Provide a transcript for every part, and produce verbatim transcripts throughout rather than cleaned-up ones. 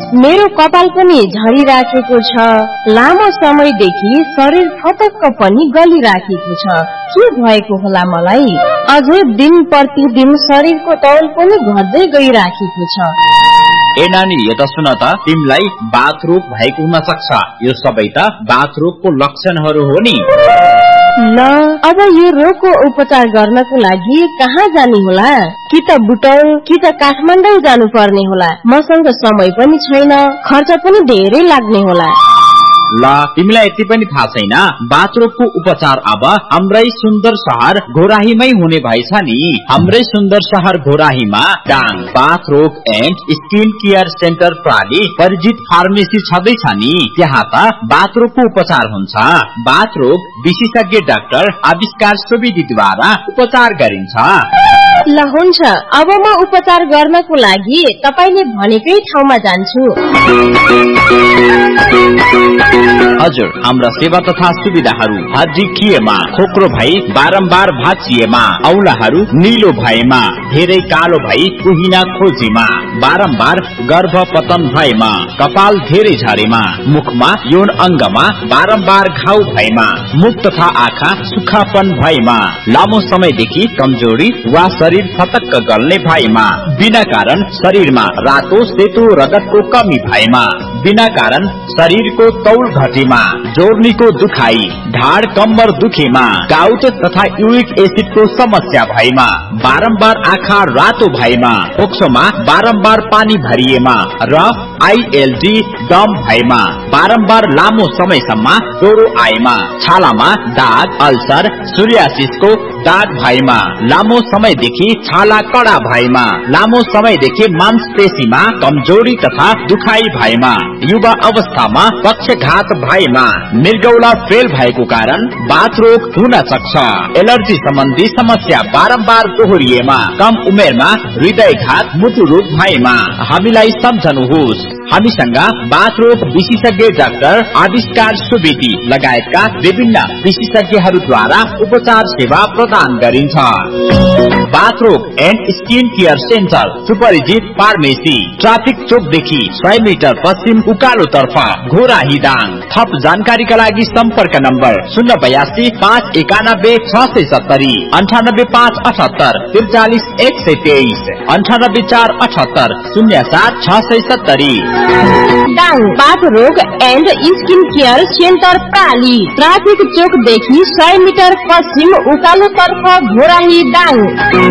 मेरो कपाल पनि झरिराखेको छ, लामो समयदेखि शरीर फटक्क पनि गलिराखेको छ। के भएको होला मलाई? अझै दिन प्रतिदिन शरीरको तौल पनि घट्दै गइराखेको छ। ए नानी, यता सुन त, तिमीलाई बाथ रोग भएको हुन सक्छ। यो सबै त बाथ रोगको लक्षणहरू हो नि। ल, अब यो रोगको उपचार गर्नको लागि कहाँ जाने होला? कि त बुटौल कि त काठमाडौँ जानु पर्ने होला। मसँग समय पनि छैन, खर्च पनि धेरै लाग्ने होला। ल, तिमीलाई यति पनि थाहा छैन? बाथ रोगको उपचार अब हाम्रै सुन्दर शहर घोराहीमै हुने भएछ नि। हाम्रै सुन्दर शहर घोराहीमा डाङ बाथ रोग एन्ड स्किन केयर सेन्टर प्राली परिचित फार्मेसी छँदैछ नि। त्यहाँ त बाथ रोगको उपचार हुन्छ। बाथ रोग विशेषज्ञ डाक्टर आविष्कार सुवेदीद्वारा उपचार गरिन्छ। ल हुन्छ, अब म उपचार गर्नको लागि तपाईले भनेकै ठाउँमा जान्छु। हजुर, हाम्रा सेवा तथा सुविधाहरू हड्डी खिएमा, खोक्रो भई बारम्बार भाँचिएमा, औलाहरू निलो भएमा, धेरै कालो भई कुहिना खोजीमा, बारम्बार गर्भ पतन भएमा, कपाल धेरै झरेमा, मुखमा यौन अंगमा बारम्बार घाउ भएमा, मुख तथा आँखा सुक्खापन भएमा, लामो समयदेखि कमजोरी वा शरीर फटक्क गल्ने भएमा, बिना कारण शरीरमा रातो सेतो रगतको कमी भएमा, बिना कारण शरीरको तौल घटेमा, जोर्नीको दुखाई, ढाड कम्मर दुखेमा, गाउट तथा युरिक एसिडको समस्या भएमा, बारम्बार आँखा रातो भएमा, फोक्सोमा बारम्बार पानी भरिएमा र आईएलडी दम भएमा, बारम्बार लामो समयसम्म ज्वरो आएमा, छालामा दाग, अल्सर, सोरियासिसको दाग भएमा, लामो समयदेखि छाला कडा भएमा, लामो समयदेखि मांसपेशीमा कमजोरी तथा दुखाई भएमा, युवा अवस्थामा पक्षघात भएमा, मृगौला फेल भएको कारण बाथ रोग हुन सक्छ। एलर्जी सम्बन्धी समस्या बारम्बार दोहोरिएमा, कम उमेरमा हृदयघात, मुटु रोग भएमा हामीलाई सम्झनुहोस्। हामीसँग बाथ रोग विशेषज्ञ डाक्टर आविष्कार सुवेदी लगायतका विभिन्न विशेषज्ञहरूद्वारा उपचार सेवा प्रदान गरिन्छ। बाथ रोग एन्ड स्किन केयर सेन्टर सुपरिचित फार्मेसी ट्राफिक चोकदेखि सय मिटर पश्चिम उकालो तर्फ घोराही दाङ। थप जानकारीका लागि सम्पर्क नम्बर शून्य बयासी पाँच एकानब्बे छ सय सत्तरी अन्ठानब्बे पाँच अठहत्तर त्रिचालिस एक सय तेइस अन्ठानब्बे चार अठहत्तर शून्य सात छ सय सत्तरी। डाङ बाथ रोग and skin care centre प्राली traffic चोकदेखि सय मिटर पश्चिम उकालो तर्फ घोराही दाङ।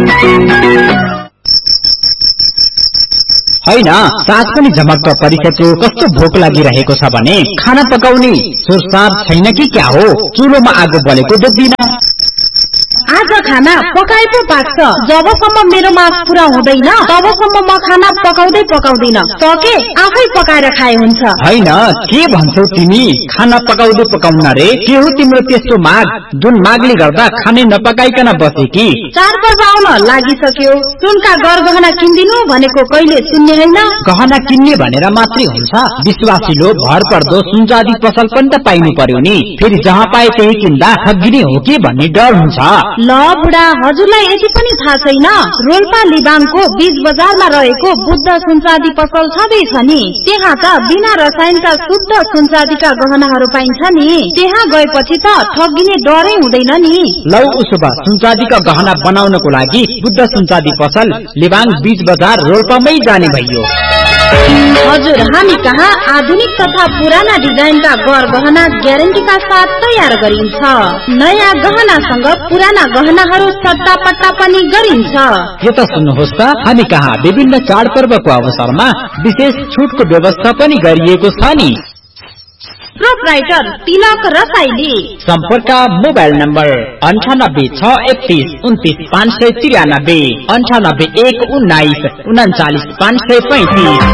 होइन, सास पनि झमक्क परिसक्यो। कस्तो भोक लागिरहेको छ भने खाना पकाउने सोरसार छैन कि क्या हो? चुलोमा आगो बलेको देख्दिन। आज खाना पकाए पो पाक्छ। जबसम्म मेरो माग पूरा हुँदैन तबसम्म म खाना पकाउँदै पकाउँदिन, सके आफै पकाएर खाए हुन्छ। होइन, के भन्छौ तिमी? खाना पकाउँदै पकाउन रे? के हो तिम्रो त्यस्तो माग जुन मागले गर्दा खाने नपकाइकन बसे कि? चाडपर्व आउन लागिसक्यो, सुनका गरगहना किन्दिनु भनेको कहिले सुन्ने होइन। गहना किन्ने भनेर मात्रै हुन्छ? विश्वासिलो भर पर्दो सुनचाँदी पसल पनि त पाइनु पर्यो नि। फेरि जहाँ पाए त्यही किन्दा ठगिने हो कि भन्ने डर हुन्छ। ल बुढा, हजुरलाई यति पनि थाहा छैन? रोल्पा लिबाङको बीच बजारमा रहेको बुद्ध सुनचाँदी पसल छँदैछ नि। त्यहाँ त बिना रसायनका शुद्ध सुनचाँदीका गहनाहरू पाइन्छ नि। त्यहाँ गएपछि त ठगिने डरै हुँदैन नि। लौ उसो भए सुनचाँदीका गहना बनाउनको लागि बुद्ध सुनचाँदी पसल लिबाङ बीच बजार रोल्पामै जाने भइयो। हजुर, हामी कहाँ आधुनिक तथा पुराना डिजाइनका गरगहना ग्यारेन्टीका साथ तयार गरिन्छ। नयाँ गहनासँग पुराना गहनाहरू सट्टापट्टा पनि गरिन्छ। यो त सुन्नुहोस् त, हामी कहाँ विभिन्न चाडपर्वको अवसरमा विशेष छुटको व्यवस्था पनि गरिएको छ नि। प्रोप्राइटर तिलक रसाइली। सम्पर्क मोबाइल नम्बर अन्ठानब्बे छ एकतीस उन्तीस पाँच सय त्रियानब्बे अन्ठानब्बे एक उन्नाइस उन्चालिस पाँच सय पैंतीस।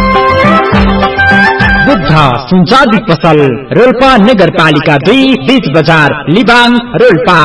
बुद्ध सुनचाँदी पसल रोल्पा नगरपालिका दुई बीच बजार लिबाङ रोल्पा।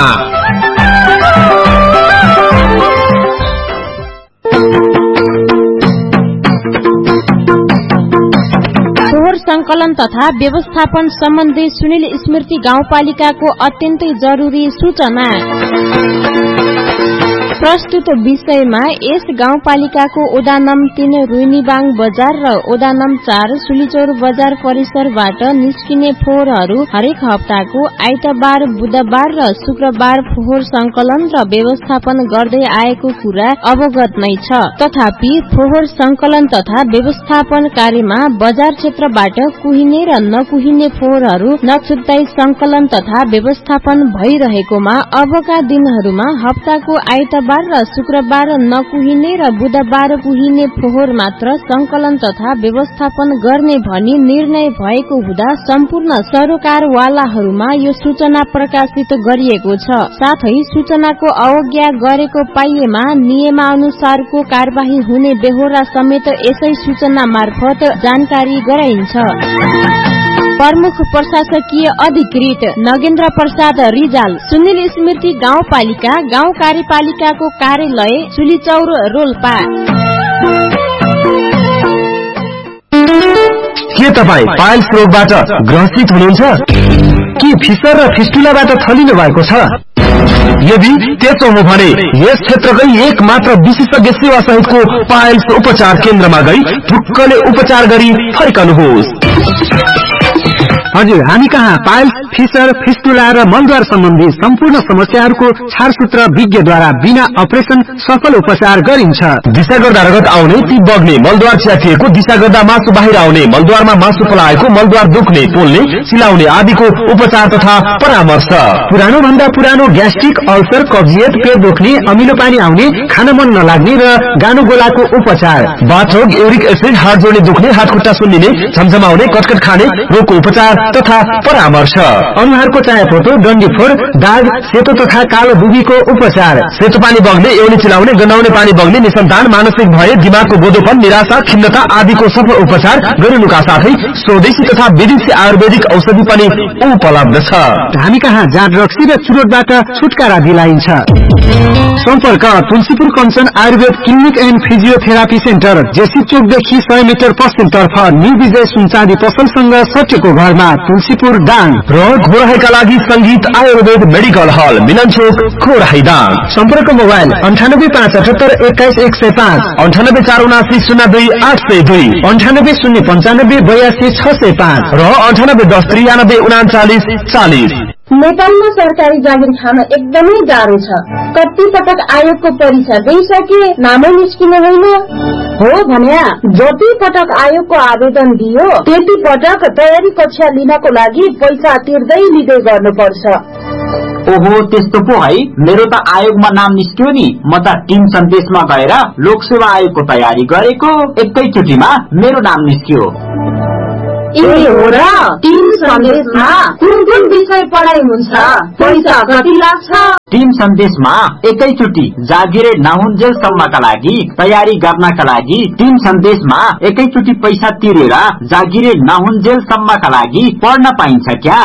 संकलन तथा व्यवस्थापन सम्बन्धी सुनिल स्मृति गाउँपालिकाको अत्यन्तै जरुरी सूचना। प्रस्तुत विषयमा यस गाउँपालिकाको ओडा नम्बर तीन रुइनीबाङ बजार र ओडा नम्बर चार सुलीचौर बजार परिसरबाट निस्किने फोहोरहरू हरेक हप्ताको आइतबार, बुधबार र शुक्रबार फोहोर संकलन र व्यवस्थापन गर्दै आएको कुरा अवगत नै छ। तथापि फोहोर संकलन तथा व्यवस्थापन कार्यमा बजार क्षेत्रबाट कुहिने र नकुहिने फोहोरहरू नछुट्टाई संकलन तथा व्यवस्थापन भइरहेकोमा अबका दिनहरूमा हप्ताको आइतबार र शुक्रबार नकुहिने र बुधबार कुहिने फोहोर मात्र संकलन तथा व्यवस्थापन गर्ने भनी निर्णय भएको हुँदा सम्पूर्ण सरोकारवालाहरूमा यो सूचना प्रकाशित गरिएको छ। साथै सूचनाको अवज्ञा गरेको पाइएमा नियमानुसारको कार्यवाही हुने बेहोरा समेत यसै सूचना मार्फत जानकारी गराइन्छ। प्रमुख प्रशासकीय अधिकृत नगेन्द्र प्रसाद रिजाल, सुनिल स्मृति गाउँपालिका गाउँ कार्यपालिकाको कार्यालय सुलीचौर रोल्पा। के तपाईँ पाइल्स रोगबाट ग्रसित हुनुहुन्छ? के फिसर र फिस्टुलाबाट थलिनु भएको छ? यदि त्यसो हो भने यस क्षेत्रकै एक मात्र विशेषज्ञ सेवा सहितको पाइल्स उपचार केन्द्रमा गई ढुक्कले उपचार गरी फर्कनुहोस्। हजुर, हामी कहाँ पाइल्स, फिसर, फिस्टुला र मलद्वार सम्बन्धी सम्पूर्ण समस्याहरूको छारसूत्र विज्ञद्वारा बिना अपरेसन सफल उपचार गरिन्छ। दिशा गर्दा रगत आउने, ती बग्ने, मलद्वार च्यातिएको, दिशा गर्दा मासु बाहिर आउने, मलद्वारमा मासु पलाएको, मलद्वार दुख्ने, पोल्ने, सिलाउने आदिको उपचार तथा परामर्श। पुरानो भन्दा पुरानो ग्यास्ट्रिक, अल्सर, कब्जियत, पेट दुख्ने, अमिलो पानी आउने, खान मन नलाग्ने र गानो गोलाको उपचार। बाथरोग, युरिक एसिड, हात जोड्ने दुख्ने, हात खुट्टा सुन्निने, झमझमाउने, कटकट खाने रोगको उपचार तथा परामर्श। अनुहारको चायापोतो, डन्डीफोर, दाग, सेतो तथा कालो बुबीको उपचार। सेतो पानी बग्ने, एउली चिलाउने, गन्हाउने पानी बग्ने, निसन्तान, मानसिक भय, दिमागको बोधोपन, निराशा, खिन्नता आदिको सफल उपचार गरिनुका साथै स्वदेशी तथा विदेशी आयुर्वेदिक औषधि पनि उपलब्ध छ। हामी कहाँ जाँड रक्सी र चुरोटबाट छुटकारा दिलाइन्छ। सम्पर्क Tulsipur Kanchan Ayurveda clinic and physiotherapy centre, JC चोकदेखि सय मिटर पश्चिमतर्फ न्यू विजय सुनचाँदी पसलसँग सटेको घरमा, तुलसीपुर दाङ। र घोरहाइका लागि संगीत आयुर्वेद मेडिकल हल, मिलन चोक, घोरहाइ दाङ। सम्पर्क मोबाइल अन्ठानब्बे पाँच अठहत्तर एक्काइस एक सय पाँच, अन्ठानब्बे चार उनासी शून्य दुई आठ सय दुई, अन्ठानब्बे शून्य पञ्चानब्बे बयासी छ सय पाँच र अन्ठानब्बे दस त्रियानब्बे उनाचालिस चालिस। नेपालमा सरकारी जागिर खान एकदमै गाह्रो छ। कति पटक आयोगको परीक्षा दिइसके, नामै निस्किने होइन। हो भन्या जति पटक आयोगको आवेदन दियो त्यति पटक तयारी कक्षा लिनको लागि पैसा तिर्दै लिँदै गर्नुपर्छ। ओहो, त्यस्तो पो है। मेरो त आयोगमा नाम निस्क्यो नि। म त टिम सन्देशमा गएर लोकसेवा आयोगको तयारी गरेको, एकैचोटिमा मेरो नाम निस्क्यो। ए हो र? टिम सन्देशमा कुन कुन विषय पढाइ हुन्छ? पैसा कति लाग्छ? टिम सन्देशमा एकैचोटि जागिरे नहुन्जेलसम्मका लागि तयारी गर्नका लागि टिम सन्देशमा एकैचोटि पैसा तिरेर जागिरे नहुन्जेलसम्मका लागि पढ्न पाइन्छ क्या?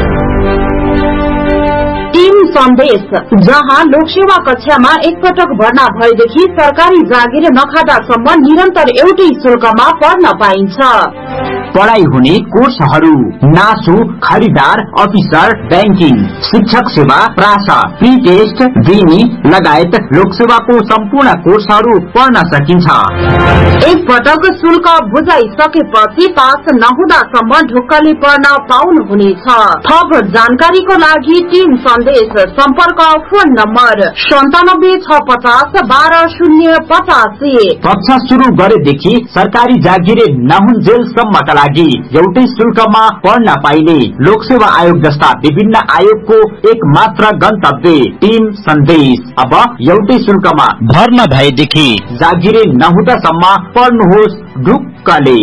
टिम सन्देश, जहाँ लोकसेवा कक्षामा एकपटक भर्ना भएदेखि सरकारी जागिर नखादासम्म निरन्तर एउटै शुल्कमा पढ्न पाइन्छ। पढाइ हुने कोर्सहरू नासु, खरिदार, अफिसर, ब्याङ्किङ, शिक्षक सेवा, प्रासा, प्री टेस्ट, बिनी लगायत लोकसेवाको सम्पूर्ण कोर्सहरू पढ्न सकिन्छ। एक पटक शुल्क बुझाइसकेपछि पास नहुँदासम्म ढुक्कले पढ्न पाउनुहुनेछ। थप जानकारीको लागि टिम सन्देश सम्पर्क फोन नम्बर सन्तानब्बे छ पचास बाह्र शून्य पचासी। कक्षा सुरु गरेदेखि सरकारी जागिरे नहुन्जेलसम्मका लागि एउटै शुल्कमा पढ्न पाइने लोकसेवा आयोग जस्ता विभिन्न आयोगको एक मात्र गन्तव्य टिम सन्देश अब एउटै शुल्कमा भर्ना भएदेखि जागिरे नहुँदासम्म पढ्नुहोस् ढुक्कले।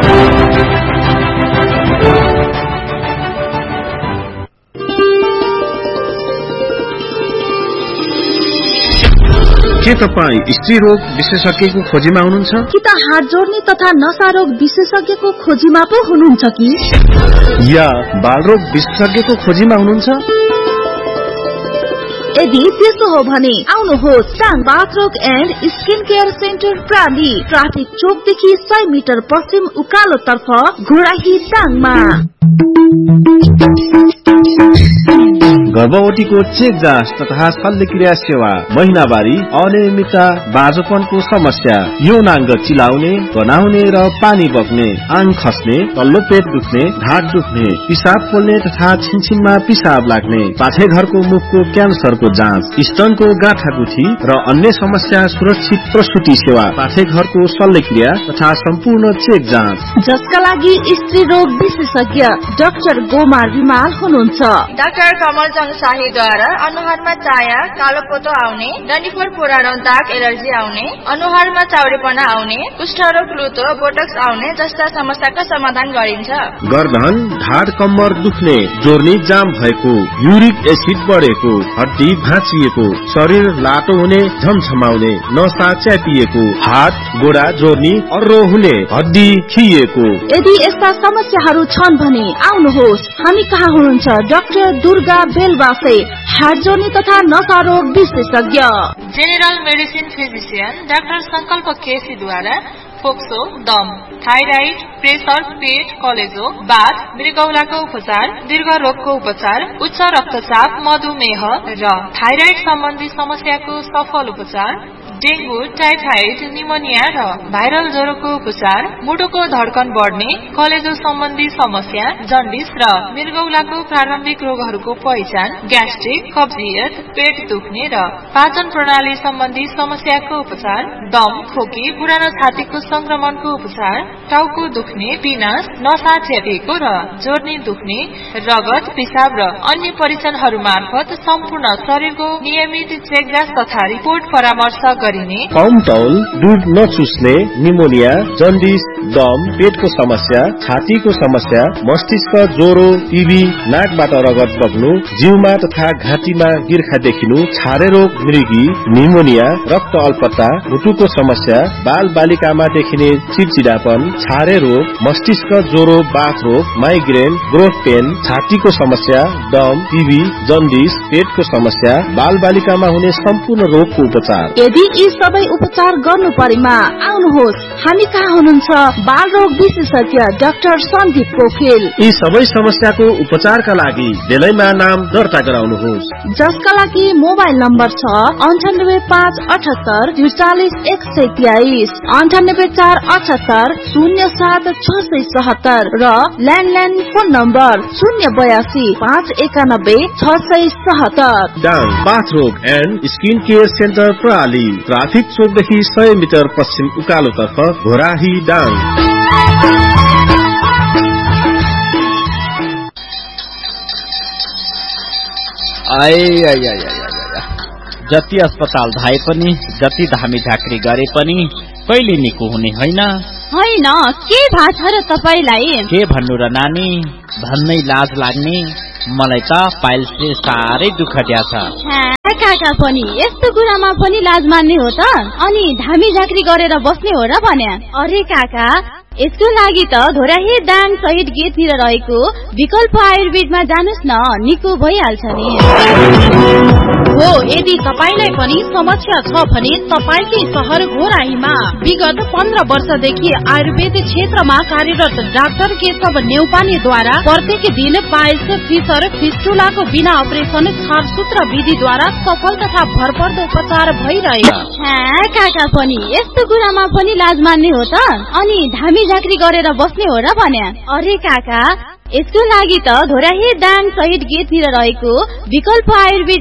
के तपाईँ स्त्री रोग विशेषज्ञको खोजीमा हुनुहुन्छ? कि त हात जोड्ने तथा नशा रोग विशेषज्ञको खोजीमा पो हुनुहुन्छ कि? या बाल रोग विशेषज्ञको खोजीमा हुनुहुन्छ? यदि त्यसो हो भने आउनुहोस् टाङ बाथरोग and skin care centre प्राली, traffic चोकदेखि सय मिटर पश्चिम उकालो तर्फ घोडाही टाङमा। गर्भवतीको चेक जाँच तथा शल्यक्रिया सेवा, महिनावारी अनियमितता, बाँझोपनको समस्या, यौनाङ्ग चिलाउने, गनाउने र पानी बग्ने, आङ खस्ने, तल्लो पेट दुख्ने, ढाड दुख्ने, पिसाब पोल्ने तथा छिनछिनमा पिसाब लाग्ने, पाठेघरको मुखको क्यान्सरको जाँच, स्तनको गाँठागुठी र अन्य समस्या सुरक्षित प्रसुति सेवा, पाठेघरको शल्यक्रिया तथा सम्पूर्ण चेक जाँच, जसका लागि स्त्री रोग विशेषज्ञ डाक्टर गोमार रिमाल हुनुहुन्छ। डाक्टर कमल चन्द शाहीद्वारा अनुहारमा चाया, कालो पोतो आउने, डन्डीफोर पुरानो दाग एलर्जी आउने, अनुहारमा चाउरीपना आउने, कुष्ठरोग, लुतो, बोटक्स आउने जस्ता समस्याको समाधान गरिन्छ। गर्दन, ढाड, कम्मर दुख्ने, जोर्नी जाम भएको, युरिक एसिड बढेको, हड्डी भाँचिएको, शरीर लाटो हुने, झमझमाउने, नसा च्यापिएको, हात गोडा जोर्नी अर्रो हुने, हड्डी खिएको। यदि यस्ता समस्याहरू छन् भने आउनुहोस्, हामी कहाँ हुनुहुन्छ डाक्टर दुर्गा बेलवासे, हार्ट जोर्नी तथा नसा रोग विशेषज्ञ। जेनरल मेडिसिन फिजिशियन डाक्टर संकल्प केसीद्वारा फोक्सो, दम, थाइराइड, प्रेसर, पेट, कलेजो, बाथ, मृगौलाको उपचार, दीर्घ रोगको उपचार, उच्च रक्तचाप, मधुमेह र थाइराइड सम्बन्धी समस्याको सफल उपचार, डेंगू, टाइफाइड, निमोनिया र भाइरल ज्वरोको उपचार, मुटुको धड्कन बढ्ने, कलेजो सम्बन्धी समस्या, जन्डिस र मृगौलाको प्रारम्भिक रोगहरूको पहिचान, ग्यास्ट्रिक, कब्जियत, पेट दुख्ने र पाचन प्रणाली सम्बन्धी समस्याको उपचार, दम, खोकी, पुरानो छातीको संक्रमणको उपचार, टाउको दुख्ने, पिनास, नसा च्यापिएको र जोर्नी दुख्ने, रगत, पिसाब र अन्य परीक्षणहरू मार्फत सम्पूर्ण शरीरको नियमित चेकजाँच तथा रिपोर्ट परामर्श गरिने। कमतौल, दूध नचुस्ने, निमोनिया, जन्डिस, दम, पेटको समस्या, छातीको समस्या, मस्तिष्क ज्वरो, टीबी, नाकबाट रगत बग्नु, जिउमा तथा घाँटीमा गिर्खा देखिनु, छारे रोग, मृगी, निमोनिया, रक्त अल्पता, मुटुको समस्या, बाल बालिकामा देखिने चिडचिडापन, छारे रोग, मस्तिष्क ज्वरो, बाथ रोग, माइग्रेन, ग्रोथ पेन, छातीको समस्या, दम, टीबी, जन्डिस, पेटको समस्या, बाल बालिकामा हुने सम्पूर्ण रोगको उपचार। यदि यी सबै उपचार गर्नु परेमा आउनुहोस्, हामी कहाँ हुनुहुन्छ बाल रोग विशेषज्ञ डाक्टर सन्दीप पोखरेल। यी सबै समस्याको उपचारका लागि बेलैमा नाम दर्ता गराउनुहोस्, जसका लागि मोबाइल नम्बर छ अन्ठानब्बे पाँच अठहत्तर त्रिचालिस एक सय तेइस, अन्ठानब्बे चार अठहत्तर शून्य सात छ सय सतहत्तर र ल्यान्डलाइन फोन नम्बर शून्य बयासी पाँच एकानब्बे छ सय सतहत्तर। डाङ बाथ रोग एन्ड स्किन केयर सेन्टर प्रणाली, ट्राफिक चोकदेखि सय मिटर पश्चिम उकालोतर्फ, घोराही, डाङ। जति अस्पताल धाए पनि, जति धामी झाँक्री गरे पनि कहिले निको हुने होइन। होइन, के भएको छ र तपाईलाई? के भन्नु र नानी, भन्नै लाज लाग्ने। मलाई त पाइल्सले साह्रै दुःख दिया छ। काका पनि यस्तो कुरामा पनि लाज मान्ने हो त? अनि धामी झाँक्री गरेर बस्ने हो र भन्या? अरे काका, यसको लागि त धोराही दाङ सहित गेटतिर रहेको विकल्प आयुर्वेदमा जानुस् न, निको भइहाल्छ नि। हो, यदि तपाईलाई पनि समस्या छ भने तपाईकै शहर घोराहीमा विगत पन्ध्र वर्षदेखि आयुर्वेद क्षेत्रमा कार्यरत डाक्टर केशव नेउपानेद्वारा प्रत्येक दिन पाइल्स, फिसर, फिस्टुलाको बिना अपरेसन छारसूत्र विधिद्वारा सफल तथा भरपर्दो उपचार भइरहेको। काका पनि यस्तो कुरामा पनि लाज मान्ने हो त? अनि धामी झाँक्री गरेर बस्ने हो र भन्या? अरे काका, यसको लागि त धोराही दाङ सहित गेटतिर रहेको विकल्प आयुर्वेद